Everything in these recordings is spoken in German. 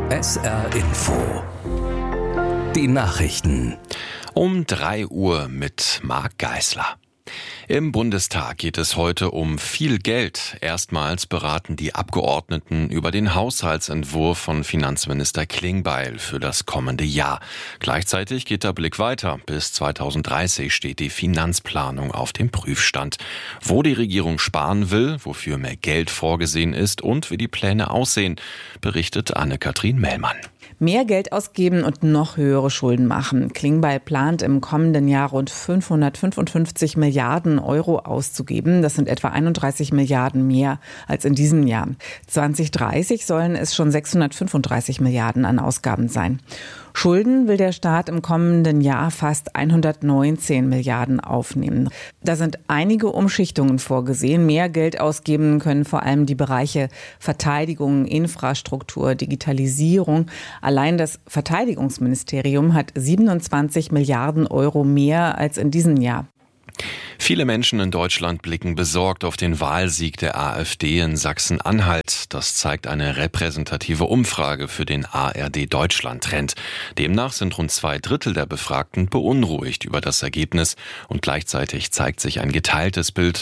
SR Info. Die Nachrichten. Um 3 Uhr mit Marc Geisler. Im Bundestag geht es heute um viel Geld. Erstmals beraten die Abgeordneten über den Haushaltsentwurf von Finanzminister Klingbeil für das kommende Jahr. Gleichzeitig geht der Blick weiter. Bis 2030 steht die Finanzplanung auf dem Prüfstand. Wo die Regierung sparen will, wofür mehr Geld vorgesehen ist und wie die Pläne aussehen, berichtet Anne-Kathrin Mellmann. Mehr Geld ausgeben und noch höhere Schulden machen. Klingbeil plant im kommenden Jahr rund 555 Milliarden Euro auszugeben. Das sind etwa 31 Milliarden mehr als in diesem Jahr. 2030 sollen es schon 635 Milliarden an Ausgaben sein. Schulden will der Staat im kommenden Jahr fast 119 Milliarden aufnehmen. Da sind einige Umschichtungen vorgesehen. Mehr Geld ausgeben können vor allem die Bereiche Verteidigung, Infrastruktur, Digitalisierung. Allein das Verteidigungsministerium hat 27 Milliarden Euro mehr als in diesem Jahr. Viele Menschen in Deutschland blicken besorgt auf den Wahlsieg der AfD in Sachsen-Anhalt. Das zeigt eine repräsentative Umfrage für den ARD-Deutschland-Trend. Demnach sind rund 2/3 der Befragten beunruhigt über das Ergebnis. Und gleichzeitig zeigt sich ein geteiltes Bild.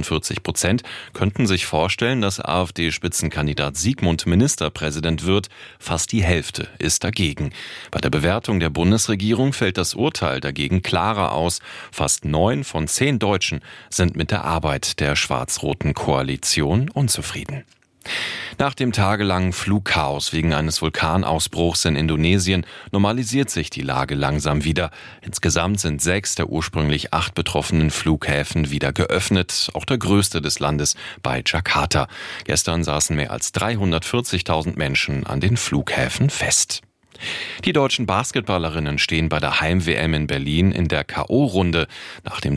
45% könnten sich vorstellen, dass AfD-Spitzenkandidat Sigmund Ministerpräsident wird. Fast die Hälfte ist dagegen. Bei der Bewertung der Bundesregierung fällt das Urteil dagegen klarer aus. Fast 9 von 10 Deutschen sind mit der Arbeit der schwarz-roten Koalition unzufrieden. Nach dem tagelangen Flugchaos wegen eines Vulkanausbruchs in Indonesien normalisiert sich die Lage langsam wieder. Insgesamt sind 6 der ursprünglich 8 betroffenen Flughäfen wieder geöffnet, auch der größte des Landes bei Jakarta. Gestern saßen mehr als 340.000 Menschen an den Flughäfen fest. Die deutschen Basketballerinnen stehen bei der Heim-WM in Berlin in der K.O.-Runde. Nach dem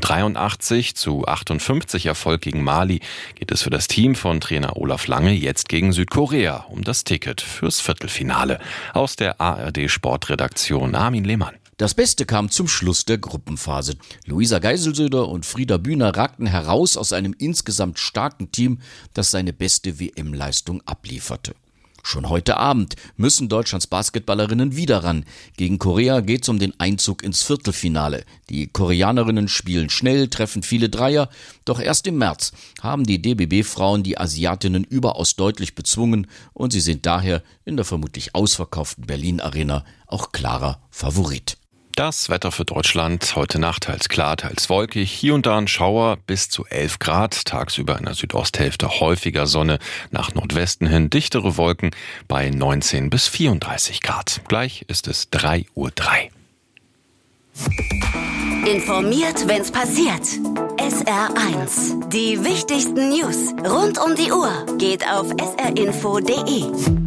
83:58 Erfolg gegen Mali geht es für das Team von Trainer Olaf Lange jetzt gegen Südkorea um das Ticket fürs Viertelfinale. Aus der ARD-Sportredaktion Armin Lehmann. Das Beste kam zum Schluss der Gruppenphase. Luisa Geiselsöder und Frieda Bühner ragten heraus aus einem insgesamt starken Team, das seine beste WM-Leistung ablieferte. Schon heute Abend müssen Deutschlands Basketballerinnen wieder ran. Gegen Korea geht es um den Einzug ins Viertelfinale. Die Koreanerinnen spielen schnell, treffen viele Dreier. Doch erst im März haben die DBB-Frauen die Asiatinnen überaus deutlich bezwungen und sie sind daher in der vermutlich ausverkauften Berlin-Arena auch klarer Favorit. Das Wetter für Deutschland heute Nacht teils klar, teils wolkig, hier und da ein Schauer bis zu 11 Grad, tagsüber in der Südosthälfte häufiger Sonne, nach Nordwesten hin dichtere Wolken bei 19 bis 34 Grad. Gleich ist es 3:03 Uhr. Informiert, wenn's passiert. SR1. Die wichtigsten News rund um die Uhr geht auf srinfo.de.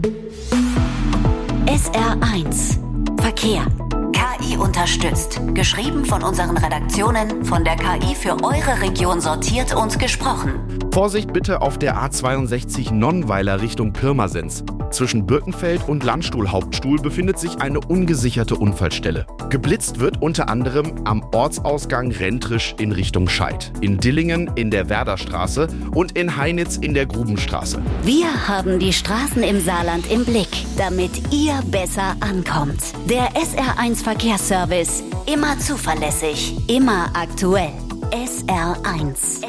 SR1. Verkehr. KI unterstützt. Geschrieben von unseren Redaktionen, von der KI für eure Region sortiert und gesprochen. Vorsicht bitte auf der A62 Nonnweiler Richtung Pirmasens. Zwischen Birkenfeld und Landstuhl-Hauptstuhl befindet sich eine ungesicherte Unfallstelle. Geblitzt wird unter anderem am Ortsausgang Rentrisch in Richtung Scheid, in Dillingen in der Werderstraße und in Heinitz in der Grubenstraße. Wir haben die Straßen im Saarland im Blick, damit ihr besser ankommt. Der SR1 Verkehrsservice. Immer zuverlässig, immer aktuell. SR1.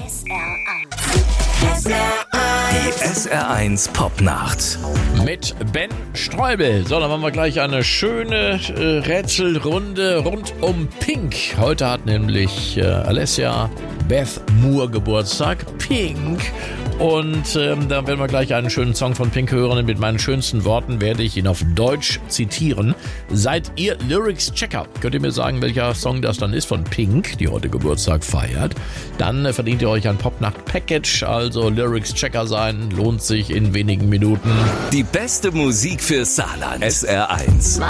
Die SR1 Popnacht. Mit Ben Streubel. So, dann machen wir gleich eine schöne Rätselrunde rund um Pink. Heute hat nämlich Alessia Beth Moore Geburtstag. Pink. Und dann werden wir gleich einen schönen Song von Pink hören. Mit meinen schönsten Worten werde ich ihn auf Deutsch zitieren. Seid ihr Lyrics-Checker? Könnt ihr mir sagen, welcher Song das dann ist von Pink, die heute Geburtstag feiert? Dann verdient ihr euch ein Popnacht-Package. Also Lyrics-Checker sein lohnt sich in wenigen Minuten. Die beste Musik für Saarland. SR1.